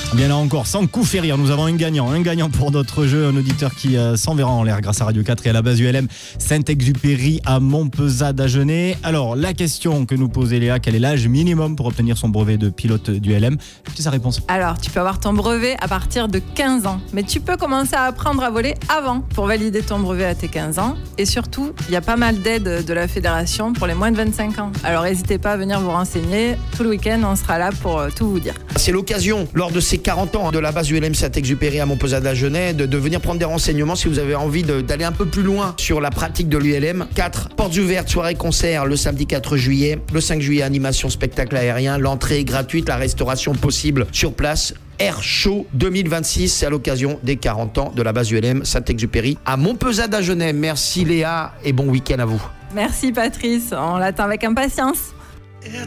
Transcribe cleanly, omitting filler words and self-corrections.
Bien là encore, sans coup fait rire, nous avons un gagnant pour notre jeu, un auditeur qui s'enverra en l'air grâce à Radio 4 et à la base ULM Saint-Exupéry à Montpezat-d'Agenais. Alors, la question que nous posait Léa, quel est l'âge minimum pour obtenir son brevet de pilote d'ULM? Écoutez sa réponse. Alors, tu peux avoir ton brevet à partir de 15 ans, mais tu peux commencer à apprendre à voler avant pour valider ton brevet à tes 15 ans. Et surtout, il y a pas mal d'aides de la fédération pour les moins de 25 ans. Alors, n'hésitez pas à venir vous renseigner. Tout le week-end, on sera là pour tout vous dire. C'est l'occasion, lors de ces 40 ans de la base ULM Saint-Exupéry à Montpezat-d'Agenais, de venir prendre des renseignements si vous avez envie d'aller un peu plus loin sur la pratique de l'ULM. 4 portes ouvertes, soirée concert le samedi 4 juillet. Le 5 juillet, animation spectacle aérien. L'entrée est gratuite, la restauration possible sur place. Air Show 2026, c'est à l'occasion des 40 ans de la base ULM Saint-Exupéry à Montpezat-d'Agenais. Merci Léa et bon week-end à vous. Merci Patrice, on l'attend avec impatience.